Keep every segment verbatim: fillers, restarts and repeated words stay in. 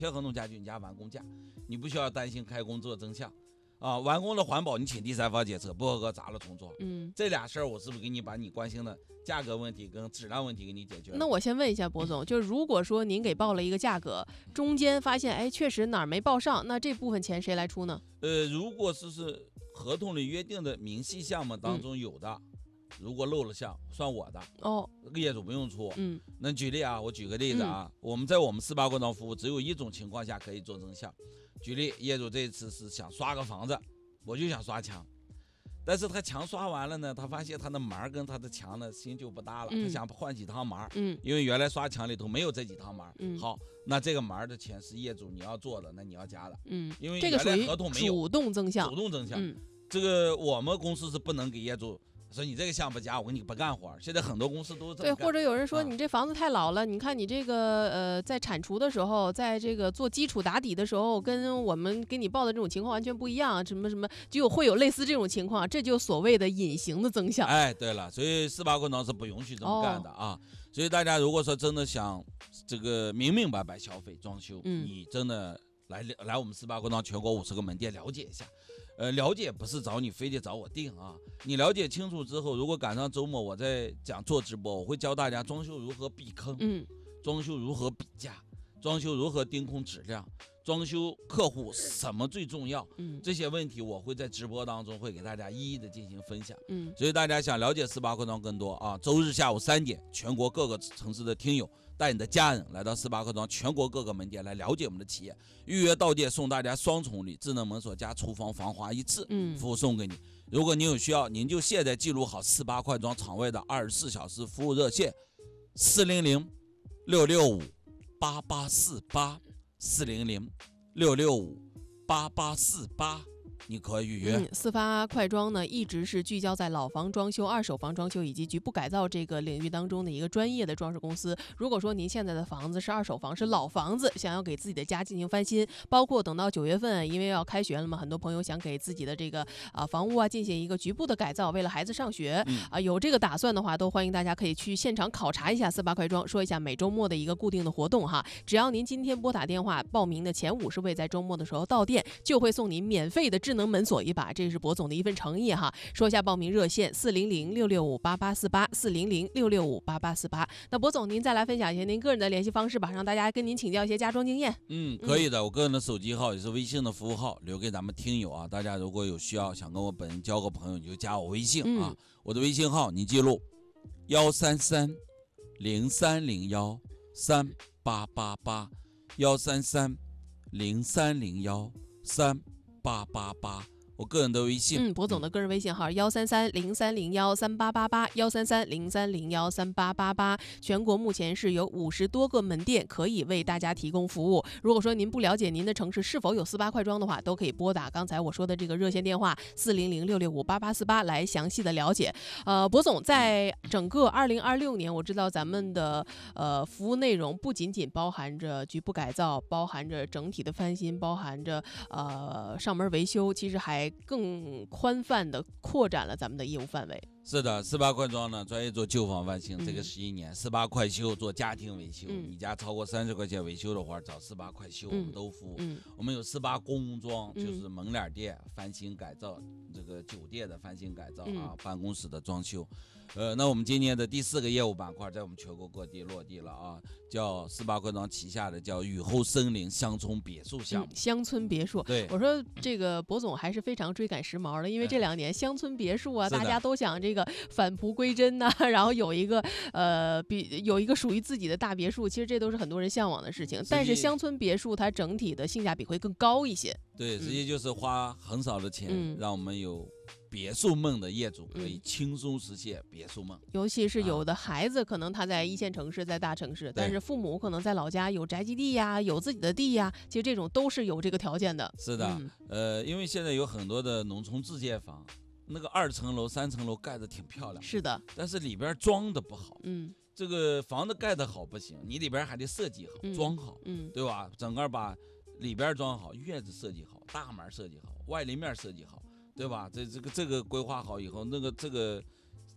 签合同家具你加完工价，你不需要担心开工做增项。啊，完工的环保你请第三方检测，不合格砸了重做。 嗯， 这俩事儿我是不是给你把你关心的价格问题跟质量问题给你解决了？ 那我先问一下博总，就是如果说您给报了一个价格，中间发现哎确实哪儿没报上，那这部分钱谁来出呢？ 呃，如果是是合同里约定的明细项目当中有的，嗯、如果漏了项算我的哦， 业主不用出。 嗯， 那举例啊，我举个例子啊，嗯、我们在我们四八关装服务只有一种情况下可以做增项。举例，业主这次是想刷个房子，我就想刷墙，但是他墙刷完了呢，他发现他的门跟他的墙呢新旧不搭了，嗯、他想换几趟门， 嗯， 因为原来刷墙里头没有这几趟门， 嗯， 好，那这个门的钱是业主你要做的，那你要加的， 嗯， 因为原来合同没有， 这个属于主动增项， 主动增项， 嗯， 这个我们公司是不能给业主。说你这个项不加，我跟你不干活。现在很多公司都是这么干。 对，或者有人说你这房子太老了，啊、你看你这个呃，在铲除的时候，在这个做基础打底的时候，跟我们给你报的这种情况完全不一样，什么什么就有会有类似这种情况，这就所谓的隐形的增项。 哎，对了，所以四八关装是不允许这么干的啊。哦、所以大家如果说真的想这个明明白白消费装修，嗯、你真的来来我们四八关装全国五十个门店了解一下。呃，了解不是找你非得找我定啊，你了解清楚之后，如果赶上周末我在讲做直播，我会教大家装修如何避坑， 嗯， 装修如何比价，装修如何盯控质量，装修客户什么最重要，嗯，这些问题我会在直播当中会给大家一一的进行分享，嗯，所以大家想了解四八关装更多啊，周日下午三点，全国各个城市的听友带你的家人来到四八关装全国各个门店来了解我们的企业，预约到店送大家双重礼，智能门锁加厨房防滑一次，嗯，服务送给你。如果您有需要，您就现在记录好四八关装场外的二十四小时服务热线，四零零六六五八八四八，四零零六六五八八四八。你可以预约。 嗯，四八快装呢，一直是聚焦在老房装修、二手房装修以及局部改造这个领域当中的一个专业的装饰公司。如果说您现在的房子是二手房，是老房子，想要给自己的家进行翻新，包括等到九月份，因为要开学了嘛，很多朋友想给自己的这个啊房屋啊进行一个局部的改造，为了孩子上学、嗯、啊有这个打算的话，都欢迎大家可以去现场考察一下四八快装，说一下每周末的一个固定的活动哈。只要您今天拨打电话报名的前五十位在周末的时候到店，就会送您免费的智能门锁一把，这是博总的一份诚意哈。说一下报名热线：四零零六六五八八四八，四零零六六五八八四八。那博总，您再来分享一下您个人的联系方式吧，让大家跟您请教一些家装经验。 嗯，可以的，嗯、我个人的手机号也是微信的服务号，留给咱们听友啊。大家如果有需要想跟我本人交个朋友，你就加我微信啊。嗯、我的微信号你记录：幺三三零三零幺三八八八，幺三三零三零幺三八八八。我个人的微信， 嗯，博总的个人微信号幺三三零三零幺三八八八，幺三三零三零幺三八八八。全国目前是有五十多个门店可以为大家提供服务。如果说您不了解您的城市是否有四八快装的话，都可以拨打刚才我说的这个热线电话四零零六六五八八四八来详细的了解。呃，博总在整个二零二六年，我知道咱们的呃服务内容不仅仅包含着局部改造，包含着整体的翻新，包含着呃上门维修，其实还更宽泛的扩展了咱们的业务范围。 是的，四八快装呢，专业做旧房翻新，嗯、这个十一年；四八快修做家庭维修，嗯、你家超过三十块钱维修的话，找四八快修，嗯、我们都服务。嗯、我们有四八工装，就是门脸店翻新改造，这个酒店的翻新改造啊，嗯、办公室的装修。呃，那我们今年的第四个业务板块在我们全国各地落地了啊，叫四八快装旗下的叫雨后森林乡村别墅项目。 嗯、乡村别墅， 对， 我说这个博总还是非常追赶时髦的，因为这两年乡村别墅啊，大家都想这个返璞归真呐、啊，然后有一个呃比有一个属于自己的大别墅，其实这都是很多人向往的事情。但是乡村别墅它整体的性价比会更高一些。 对，实际就是花很少的钱，嗯、让我们有别墅梦的业主可以轻松实现别墅梦。 尤其是有的孩子可能他在一线城市，在大城市，啊、但是父母可能在老家有宅基地呀，有自己的地呀，其实这种都是有这个条件的。 是的，嗯、呃，因为现在有很多的农村自建房，那个二层楼、三层楼盖得挺漂亮， 是的， 但是里边装的不好。嗯，这个房子盖得好不行，你里边还得设计好、嗯、装好，嗯，对吧？整个把里边装好，院子设计好，大门设计好，外立面设计好，对吧？这这个这个规划好以后，那个这个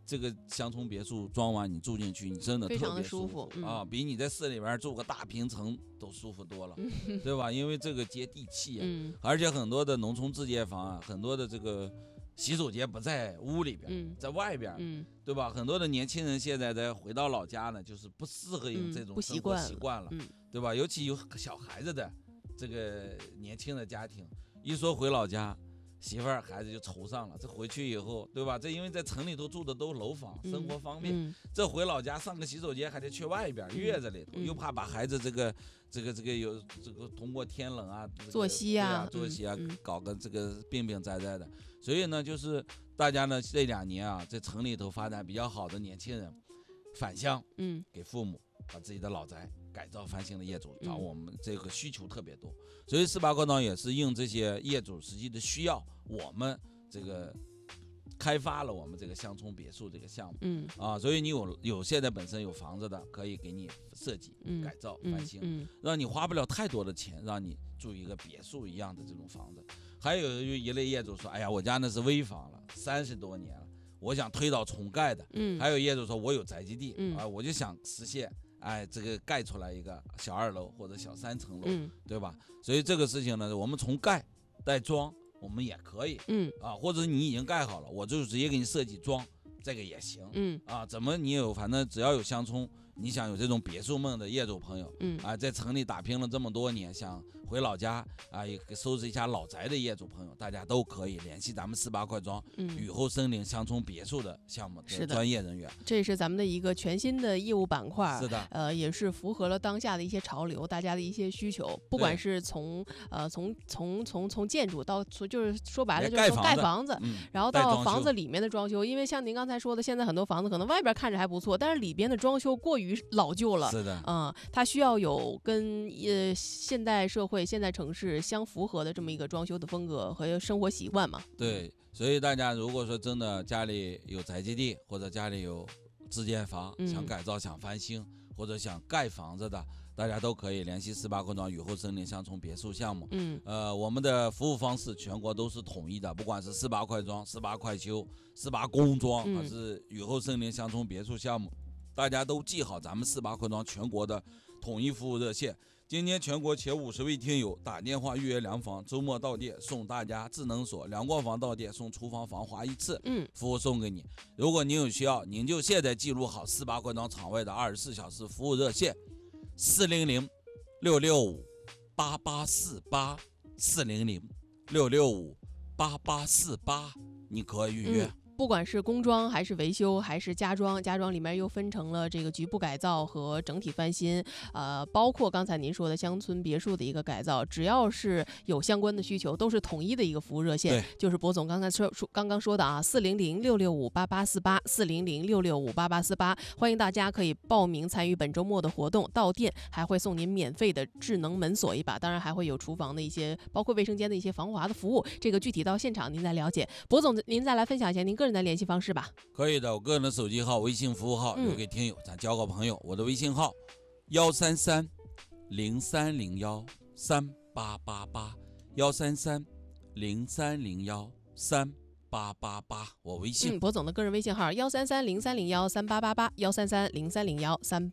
这个乡村别墅装完你住进去，你真的特别舒服， 舒服啊，比你在市里边住个大平层都舒服多了， 嗯、 对吧？因为这个接地气啊， 嗯、 而且很多的农村自建房啊，很多的这个洗手间不在屋里边， 嗯、 在外边， 嗯、 对吧？很多的年轻人现在在回到老家呢，就是不适合有这种生活习惯了， 嗯、 对吧？尤其有小孩子的这个年轻的家庭，一说回老家，媳妇儿孩子就愁上了。这回去以后，对吧？这因为在城里头住的都是楼房，生活方便。 嗯嗯、 这回老家上个洗手间还得去外边、嗯、院子里头， 嗯、 又怕把孩子这个这个这个有这个通过天冷啊、这个、 作息啊、 啊作息啊、 嗯， 搞个这个病病灾灾的。所以呢，就是大家呢这两年啊，在城里头发展比较好的年轻人返乡， 嗯， 给父母把自己的老宅改造翻新的业主找我们，这个需求特别多，所以四八课堂也是应这些业主实际的需要，我们这个开发了我们这个乡村别墅这个项目， 嗯啊，所以你有有现在本身有房子的，可以给你设计、 嗯、 改造、翻新、 嗯嗯， 让你花不了太多的钱，让你住一个别墅一样的这种房子。还有一类业主说，哎呀，我家那是危房了，三十多年了，我想推倒重盖的。 嗯， 还有业主说，我有宅基地， 嗯啊，我就想实现，哎，这个盖出来一个小二楼或者小三层楼， 嗯， 对吧？所以这个事情呢，我们从盖带装，我们也可以， 嗯啊，或者你已经盖好了，我就直接给你设计装，这个也行， 嗯啊，怎么你有，反正只要有乡村，你想有这种别墅梦的业主朋友， 嗯啊，在城里打拼了这么多年，想回老家啊，也收拾一下老宅的业主朋友，大家都可以联系咱们四八块庄、 嗯、 雨后森林乡村别墅的项目的专业人员。 这是咱们的一个全新的业务板块， 是的， 呃，也是符合了当下的一些潮流，大家的一些需求，不管是从呃从从从从建筑到就是说白了就是从盖房子， 嗯、 然后到房子里面的装修，因为像您刚才说的，现在很多房子可能外边看着还不错，但是里边的装修过于老旧了， 是的， 嗯，它需要有跟呃现代社会、现代城市相符合的这么一个装修的风格和生活习惯嘛。 对，所以大家如果说真的家里有宅基地，或者家里有自建房， 嗯、 想改造、想翻新，或者想盖房子的，大家都可以联系四八块庄雨后森林乡村别墅项目。 嗯， 呃，我们的服务方式全国都是统一的，不管是四八块庄、四八块丘、四八工庄， 嗯、 还是雨后森林乡村别墅项目，大家都记好咱们四八块庄全国的统一服务热线。今天全国前五十位听友打电话预约量房，周末到店送大家智能锁，两过房到店送厨房防滑一次， 嗯， 服务送给你。如果您有需要，您就现在记录好四八块庄场外的二十四小时服务热线：四零零六六五八八四八，四零零六六五八八四八，你可以预约。 嗯，不管是工装还是维修还是家装，家装里面又分成了这个局部改造和整体翻新，呃，包括刚才您说的乡村别墅的一个改造，只要是有相关的需求，都是统一的一个服务热线，就是博总刚才说说刚刚说的啊，四零零六六五八八四八，四零零六六五八八四八，欢迎大家可以报名参与本周末的活动，到店还会送您免费的智能门锁一把，当然还会有厨房的一些，包括卫生间的一些防滑的服务，这个具体到现场您再了解。博总，您再来分享一下您个人的联系方式吧。 可以的，我个人的手机号、微信服务号留给听友，咱交个朋友。我的微信号幺三三零三零幺三八八八，幺三三零三零幺三八八八，我微信。 嗯，博总的个人微信号幺三三零三零幺三八八八，幺三三零三零幺三